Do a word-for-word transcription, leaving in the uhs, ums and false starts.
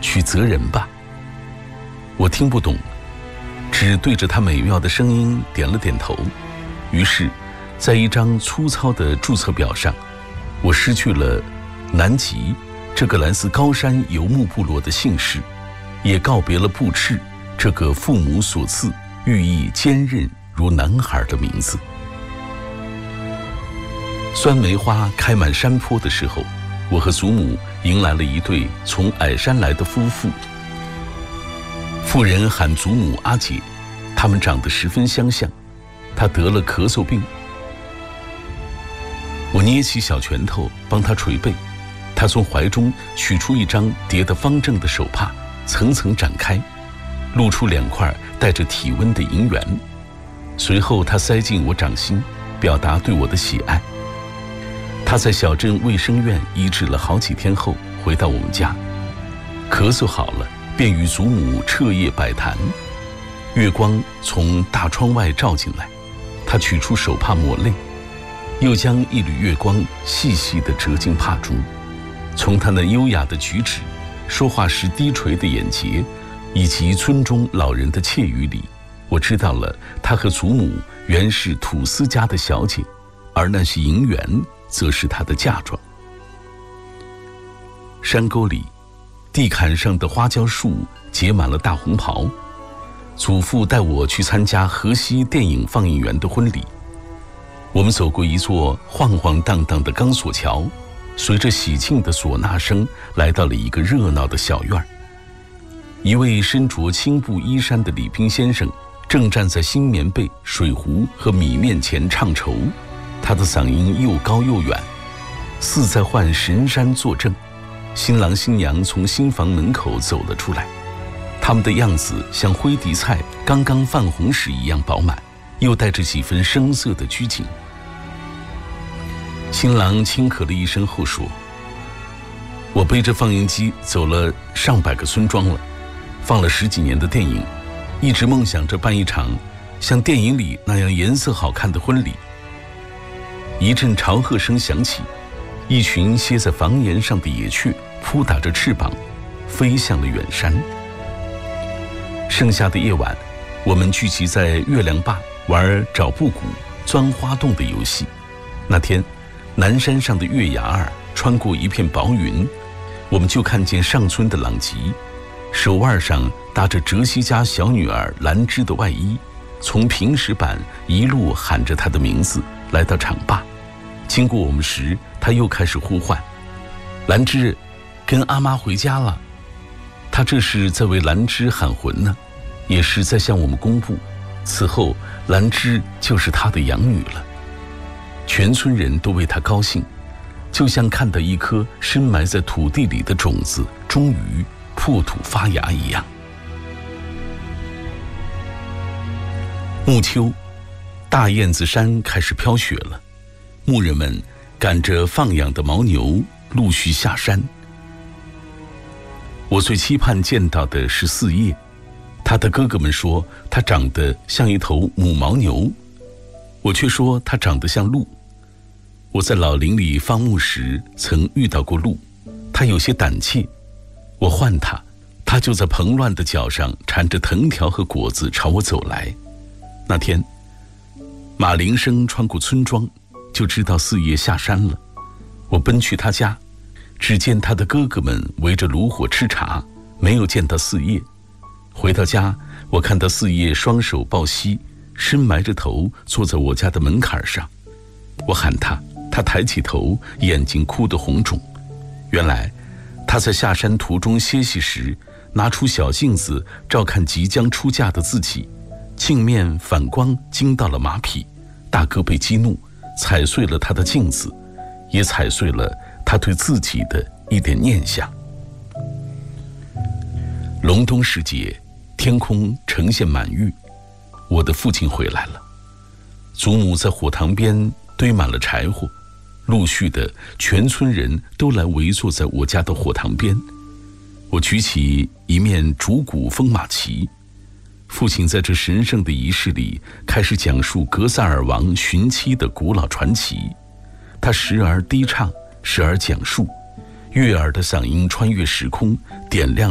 许择人吧。我听不懂，只对着他美妙的声音点了点头。于是在一张粗糙的注册表上，我失去了南极这个来自高山游牧部落的姓氏，也告别了布赤这个父母所赐寓意坚韧如男孩的名字。酸梅花开满山坡的时候，我和祖母迎来了一对从矮山来的夫妇。妇人喊祖母阿姐，他们长得十分相像。她得了咳嗽病，我捏起小拳头帮她捶背，她从怀中取出一张叠得方正的手帕，层层展开，露出两块带着体温的银元。随后她塞进我掌心，表达对我的喜爱。她在小镇卫生院医治了好几天后回到我们家，咳嗽好了，便与祖母彻夜摆谈。月光从大窗外照进来，她取出手帕抹泪，又将一缕月光细细地折进帕中。从她那优雅的举止、说话时低垂的眼睫，以及村中老人的窃语里，我知道了她和祖母原是土司家的小姐，而那些银元则是她的嫁妆。山沟里，地坎上的花椒树结满了大红袍。祖父带我去参加河西电影放映员的婚礼。我们走过一座晃晃荡荡的钢索桥，随着喜庆的唢呐声来到了一个热闹的小院。一位身着青布衣衫的礼宾先生正站在新棉被、水壶和米面前唱酬，他的嗓音又高又远，似在唤神山作证。新郎新娘从新房门口走了出来，他们的样子像灰底菜刚刚泛红时一样饱满，又带着几分生涩的拘谨。新郎轻咳了一声后说：“我背着放映机走了上百个村庄了，放了十几年的电影，一直梦想着办一场像电影里那样颜色好看的婚礼。”一阵朝贺声响起，一群歇在房檐上的野雀扑打着翅膀，飞向了远山。剩下的夜晚，我们聚集在月亮坝玩找布谷、钻花洞的游戏。那天，南山上的月牙儿穿过一片薄云，我们就看见上村的朗吉，手腕上搭着哲西家小女儿兰芝的外衣，从平石板一路喊着她的名字来到场坝。经过我们时，她又开始呼唤：“兰芝，跟阿妈回家了。”她这是在为兰芝喊魂呢，也是在向我们公布，此后兰芝就是她的养女了。全村人都为她高兴，就像看到一颗深埋在土地里的种子终于破土发芽一样。暮秋，大燕子山开始飘雪了，牧人们赶着放养的牦牛陆续下山。我最期盼见到的是四叶，他的哥哥们说他长得像一头母牦牛，我却说他长得像鹿。我在老林里放牧时曾遇到过鹿，他有些胆怯，我唤他，他就在蓬乱的脚上缠着藤条和果子朝我走来。那天马铃声穿过村庄，就知道四叶下山了。我奔去他家，只见他的哥哥们围着炉火吃茶，没有见到四叶。回到家，我看到四叶双手抱膝，深埋着头坐在我家的门槛上。我喊他，他抬起头，眼睛哭得红肿。原来他在下山途中歇息时，拿出小镜子照看即将出嫁的自己，镜面反光惊到了马匹，大哥被激怒，踩碎了他的镜子，也踩碎了他对自己的一点念想。隆冬时节，天空呈现满月，我的父亲回来了，祖母在火塘边堆满了柴火，陆续的全村人都来围坐在我家的火塘边。我举起一面竹骨风马旗，父亲在这神圣的仪式里开始讲述格萨尔王寻妻的古老传奇。他时而低唱，时而讲述，悦耳的嗓音穿越时空，点亮